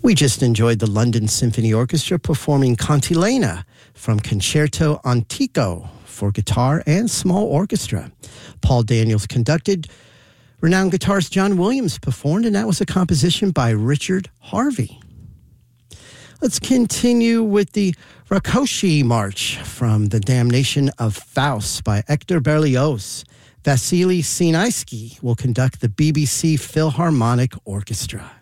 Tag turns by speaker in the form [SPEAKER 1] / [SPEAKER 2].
[SPEAKER 1] We just enjoyed the London Symphony Orchestra performing Cantilena from Concerto Antico for guitar and small orchestra. Paul Daniels conducted. Renowned guitarist John Williams performed, and that was a composition by Richard Harvey. Let's continue with the Rakoczy March from The Damnation of Faust by Hector Berlioz. Vasily Sinaisky will conduct the BBC Philharmonic Orchestra.